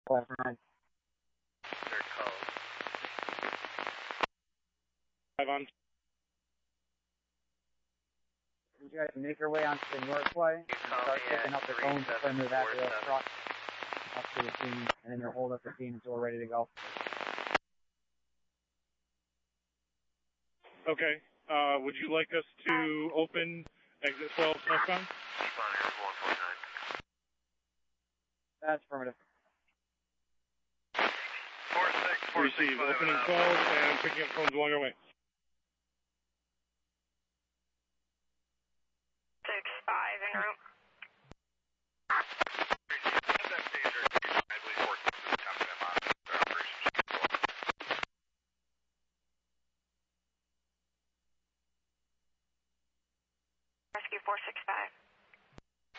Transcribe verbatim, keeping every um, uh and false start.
Left nine. Third call. Five on. You guys make your way onto the north way and start picking up the phones before I move after the truck up to the scene, and then you'll hold up the scene until we're ready to go. Okay. Uh, would you like us to open exit twelve southbound? Responder one four nine. That's affirmative. Four six four six Receive. five. Opening twelve and picking up phones along our way.